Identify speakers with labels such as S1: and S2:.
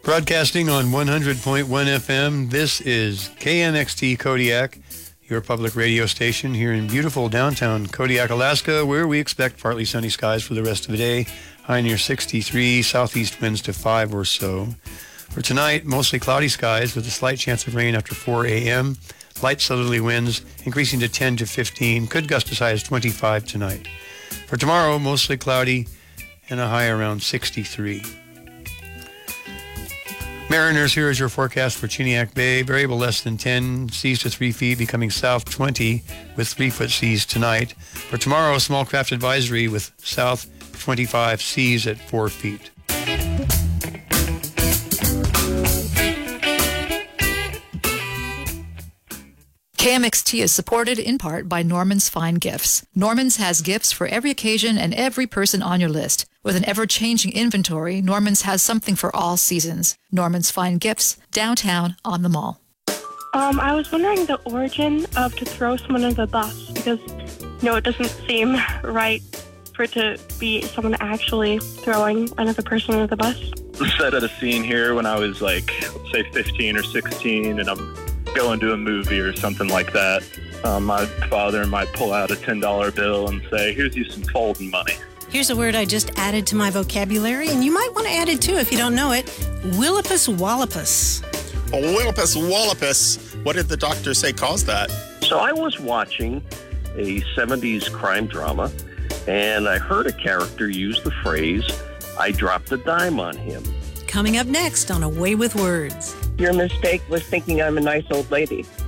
S1: Broadcasting on 100.1 FM, this is KMXT Kodiak, your public radio station here in beautiful downtown Kodiak, Alaska, where we expect partly sunny skies for the rest of the day, high near 63, southeast winds to 5 or so. For tonight, mostly cloudy skies with a slight chance of rain after 4 a.m., light southerly winds increasing to 10 to 15, could gust as high as 25 tonight. For tomorrow, mostly cloudy and a high around 63. Mariners, here is your forecast for Chiniak Bay. Variable less than 10, seas to 3 feet, becoming south 20 with 3-foot seas tonight. For tomorrow, small craft advisory with south 25, seas at 4 feet.
S2: KMXT is supported in part by Norman's Fine Gifts. Norman's has gifts for every occasion and every person on your list. With an ever-changing inventory, Norman's has something for all seasons. Norman's Fine Gifts, downtown on the mall.
S3: I was wondering the origin of to throw someone under the bus because, it doesn't seem right for it to be someone actually throwing another person under the bus.
S4: Set at a scene here when I was let's say 15 or 16, and I'm going to a movie or something like that. My father might pull out a $10 bill and say, "Here's you some folding money."
S5: Here's a word I just added to my vocabulary, and you might want to add it too if you don't know it. Willipus wallopus.
S6: Willipus wallopus. What did the doctor say caused that?
S7: So I was watching a 70s crime drama, and I heard a character use the phrase, "I dropped a dime on him."
S5: Coming up next on A Way with Words.
S8: Your mistake was thinking I'm a nice old lady.